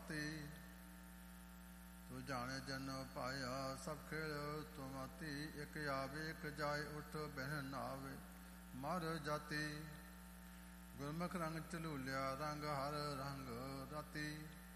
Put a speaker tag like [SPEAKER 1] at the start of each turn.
[SPEAKER 1] ਰਾਤੀ। ਤੂੰ ਜਾਣੇ ਜਨ ਪਾਇਆ ਸਭ ਖੇਲ ਤੂੰ ਮਾਤੀ। ਇੱਕ ਆਵੇ ਇੱਕ ਜਾਏ ਉੱਠ ਬਹਿ ਨਾ ਆਵੇ ਮਰ ਜਾਤੀ। ਗੁਰਮੁਖ ਰੰਗ ਝਲੂਲਿਆ ਰੰਗ ਹਰ ਰੰਗ ਰਾਤੀ।